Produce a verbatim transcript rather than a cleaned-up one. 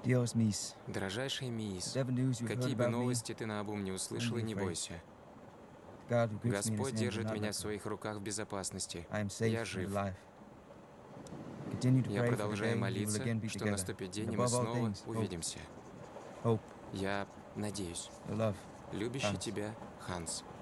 Dios mis, Дорожайшая мисс, whatever news you've heard какие бы about me, новости ты наобум не услышала, не бойся. God who grips me in his Господь hands will держит not меня let в go. своих руках в безопасности. I am safe Я and жив. alive. Continue to Я pray for the продолжаю day we will молиться, again be что together. наступит And день, и мы above all снова things, hope, увидимся. hope, Я надеюсь. your love, Любящий Hans. тебя, Ханс.